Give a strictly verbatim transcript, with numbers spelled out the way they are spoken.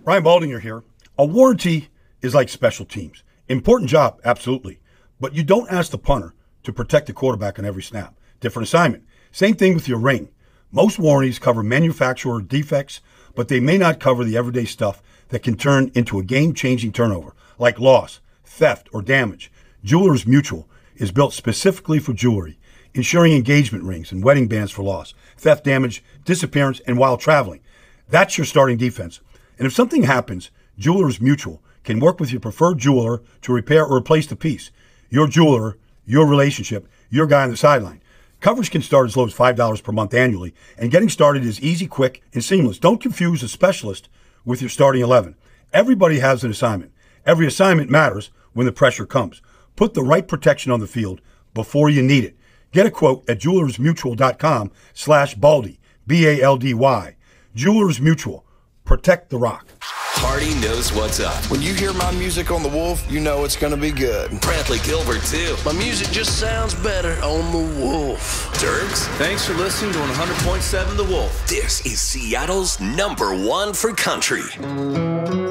Ryan Baldinger here. A warranty is like special teams. Important job, absolutely. But you don't ask the punter to protect the quarterback on every snap. Different assignment. Same thing with your ring. Most warranties cover manufacturer defects, but they may not cover the everyday stuff that can turn into a game-changing turnover, like loss, theft, or damage. Jewelers Mutual is built specifically for jewelry, ensuring engagement rings and wedding bands for loss, theft, damage, disappearance, and while traveling. That's your starting defense. And if something happens, Jewelers Mutual can work with your preferred jeweler to repair or replace the piece. Your jeweler, your relationship, your guy on the sideline. Coverage can start as low as five dollars per month annually, and getting started is easy, quick, and seamless. Don't confuse a specialist with your starting eleven. Everybody has an assignment. Every assignment matters when the pressure comes. Put the right protection on the field before you need it. Get a quote at jewelersmutual.com slash Baldy, B A L D Y. Jewelers Mutual. Protect the rock. Hardy knows what's up. When you hear my music on the Wolf, you know it's going to be good. Bradley Gilbert, too. My music just sounds better on the Wolf. Dirks. Thanks for listening to one hundred point seven The Wolf. This is Seattle's number one for country.